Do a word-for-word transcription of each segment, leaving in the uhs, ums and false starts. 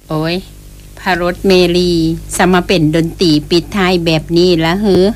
โอ้ยพารถเมลีสมาเป็นดนตรีปิดท้ายแบบนี้ละเฮ้อ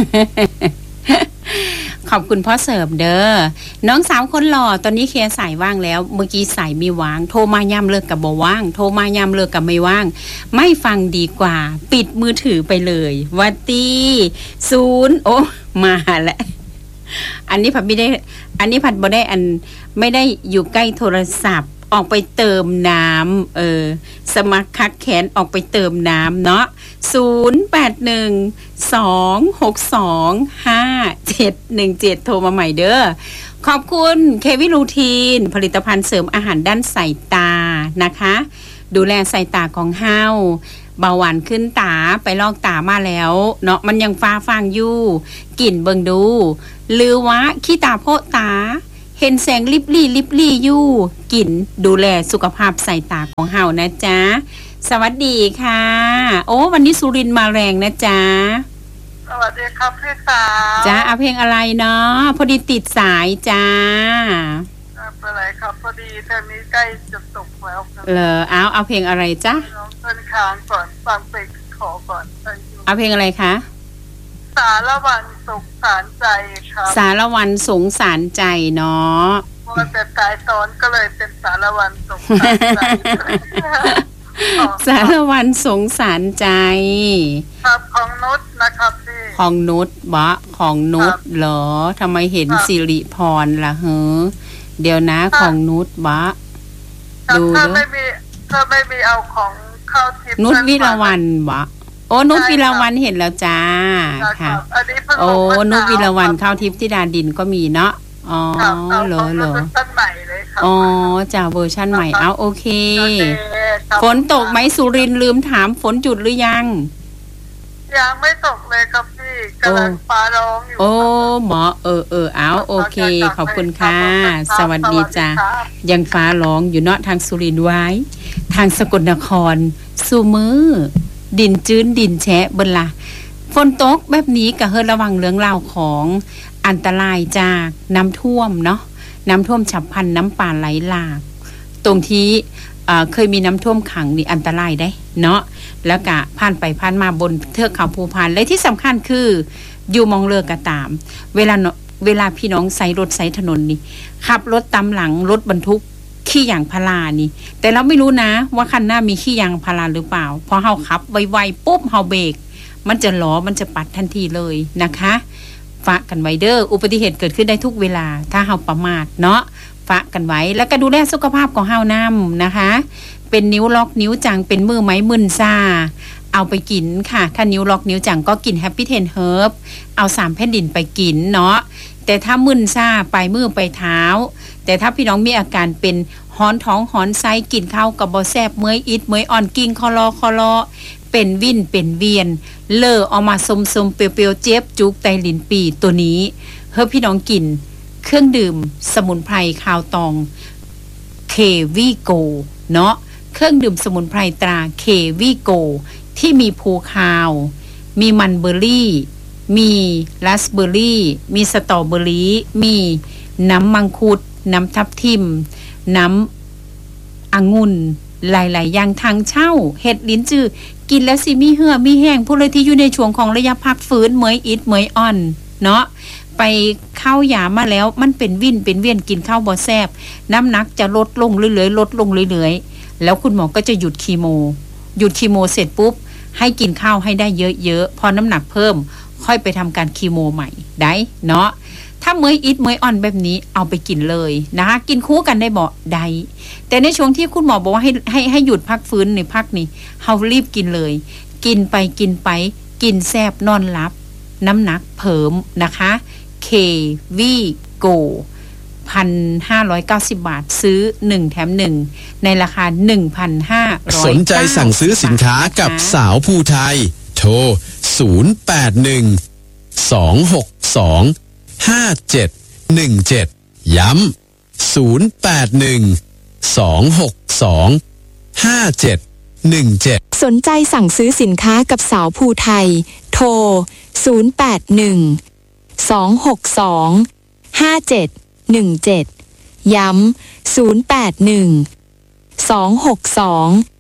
ขอบคุณพ่อเสิร์ฟเด้อน้องสาวคนหล่อตอนนี้เคลียร์สายว่างแล้วเมื่อกี้สายมีว่างโทรมาย่ำเลิกกับบ่ว่างโทรมาย่ำเลิกกับไม่ว่างไม่ฟังดีกว่าปิดมือถือไปเลยวัตตีศูนย์โอ้มาแล้วอันนี้ผัดไม่ได้อันนี้ผัดบ่ได้อันไม่ได้อยู่ใกล้โทรศัพท์ออกไปเติมน้ำเออสมัครคักแขนออกไปเติมน้ำเนาะศูนย์ แปด หนึ่ง สอง หก สอง ห้า เจ็ด หนึ่ง เจ็ดโทรมาใหม่เด้อขอบคุณเควิลูทีนผลิตภัณฑ์เสริมอาหารด้านสายตานะคะดูแลสายตาของเฮาเบาหวานขึ้นตาไปลอกตามาแล้วเนาะมันยังฟ้าฟางอยู่กลิ่นเบิงดูหรือว่าขี้ตาโพตาเห็นแสงลิบลี่ลิบลี่อยู่กินดูแลสุขภาพสายตาของเฮานะจ๊ะสวัสดีค่ะโอ้วันนี้สุรินทร์มาแรงนะจ๊ะสวัสดีครับพี่สาวจ้าเอาเพลงอะไรเนาะพอดีติดสายจ้าไม่เป็นไรครับพอดีเทอมนี้ใกล้จะตกแล้วเหรอเอาเอาเพลงอะไรจ๊ะน้องเพิ่นค้างก่อนฟังเพลงขอก่อนเอาเพลงอะไรคะสารวันสงสารใจครับสารวันสงสารใจเนาะมันเป็นตายตอนก็เลยเป็นสารวันสงสารใจสารวันสงสารใจครับของนุชนะครับพี่ของนุชบะของนุชเหรอทำไมเห็นสิริพรล่ะเฮ้อเดี๋ยวนะของนุชบะดูถ้าไม่มีถ้าไม่มีเอาของเข้าทิพย์นุชวิรวันบะโอ้นุชวิรวันเห็นแล้วจ้าค่ะโอ้นุชวิรวันเข้าทิพย์ที่ดาดินก็มีเนาะอ๋อเหรอเหรออ๋อจากเวอร์ชันใหม่เอาโอเคฝนตกไหมสุรินทร์ลืมถามฝนจุดหรือยังยังไม่ตกเลยครับพี่กำลังฟ้าร้องอยู่โอ้หมอเออเออเอาโอเคขอบคุณค่ะสวัสดีจ้ายังฟ้าร้องอยู่เนาะทางสุรินทร์ไว้ทางสกลนครสุมือดินจื้นดินแฉะเบิ่นล่ะฝนตกแบบนี้ก็เฮ็ดระวังเรื่องราวของอันตรายจากน้ำท่วมเนาะน้ำท่วมฉับพลันน้ำป่าไหลหลากตรงที่เคยมีน้ำท่วมขังนี่อันตรายได้เนาะแล้วก็ผ่านไปผ่านมาบนเทือกเขาภูพานและที่สำคัญคืออยู่มองเลือกก็ตามเวลาเวลาพี่น้องใส่รถใส่ถนนนี่ขับรถตามหลังรถบรรทุกขี้ยางพารานี่แต่เราไม่รู้นะว่าคันหน้ามีขี้ยางพาราหรือเปล่าพอเฮาขับไวๆปุ๊บเฮาเบรกมันจะล้อมันจะปัดทันทีเลยนะคะฝากกันไว้เด้ออุบัติเหตุเกิดขึ้นได้ทุกเวลาถ้าเฮาประมาทเนาะฝากกันไว้แล้วก็ดูแลสุขภาพของเฮานำนะคะเป็นนิ้วล็อกนิ้วจังเป็นมือไม้มึนซ่าเอาไปกินค่ะถ้านิ้วล็อกนิ้วจังก็กินแฮปปี้เทนเฮิร์บเอาสามแผ่นดินไปกินเนาะแต่ถ้ามึนซ่าไปมือไปเท้าแต่ถ้าพี่น้องมีอาการเป็นฮ้อนท้องฮ้อนไส้กินข้าวกับบ่แซ่บเมื่อยอิดเมื่อยอ่อนกิ้งคอลอคอลอเป็นวินเป็นเวียนเลอออกมาสมๆเปรี้ยวๆเจ็บจุกไตลิ้นปีตัวนี้เฮ้อพี่น้องกินเครื่องดื่มสมุนไพรคาวตองเควีโกเนาะเครื่องดื่มสมุนไพรตราเควีโกที่มีภูคาวมีมันเบอร์รี่มีราสเบอร์รี่มีสตรอเบอร์รี่มีน้ำมังคุดน้ำทับทิมน้ำองุ่นหลายๆอย่างทางเช่าเห็ดลิ้นจือกินแล้วสิมีเหือมีแห้งผู้เลยที่อยู่ในช่วงของระยะพักฟื้นเมื่อยอิดเมื่อยอ่อนเนาะไปเข้ายามาแล้วมันเป็นวินเป็นเวียนกินข้าวบ่แซ่บน้ำหนักจะลดลงเรื่อยๆลดลงเรื่อยๆแล้วคุณหมอก็จะหยุดคีโมหยุดคีโมเสร็จปุ๊บให้กินข้าวให้ได้เยอะๆพอน้ำหนักเพิ่มค่อยไปทำการคีโมใหม่ได้เนาะถ้าเมื่อยอิดเมื่อยอ่อนแบบนี้เอาไปกินเลยนะคะกินคู่กันได้บ่ได้แต่ในช่วงที่คุณหมอบอกว่าให้ให้ให้หยุดพักฟื้นในพักนี้เฮารีบกินเลยกินไปกินไปกินแซ่บนอนหลับน้ำหนักเพิ่มนะคะเควีโก หนึ่งพันห้าร้อยเก้าสิบ บาทซื้อหนึ่งแถมหนึ่งในราคา หนึ่งพันห้าร้อยสนใจสั่งซื้อสินค้ากับสาวภูไทยโทรศูนย์ แปด หนึ่ง สอง หก สอง ห้า เจ็ด หนึ่ง เจ็ดย้ำศูนย์ แปด หนึ่ง สอง หก สอง ห้า เจ็ด หนึ่ง เจ็ดสนใจสั่งซื้อสินค้ากับสาวภูไทยโทรศูนย์ แปด หนึ่ง สอง หก สอง ห้า เจ็ด หนึ่ง เจ็ดย้ำศูนย์ แปด หนึ่ง สอง หก สอง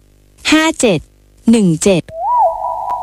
ห้าเจ็ดหนึ่งเจ็ด